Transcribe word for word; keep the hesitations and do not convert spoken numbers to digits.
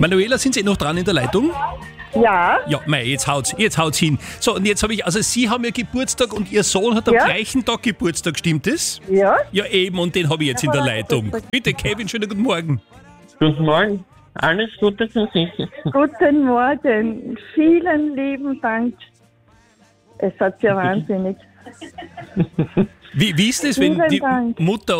Manuela, sind Sie noch dran in der Leitung? Ja. Ja, mei, jetzt haut's, jetzt haut's hin. So, und jetzt habe ich, also Sie haben ja Geburtstag und Ihr Sohn hat am Ja. gleichen Tag Geburtstag, stimmt das? Ja. Ja, eben, und den habe ich jetzt in der Leitung. Bitte, Kevin, schönen guten Morgen. Guten Morgen. Alles Gute zum Sitzen. Guten Morgen. Vielen lieben Dank. Es hat ja wahnsinnig. Wie, wie ist es, wenn Vielen die Dank. Mutter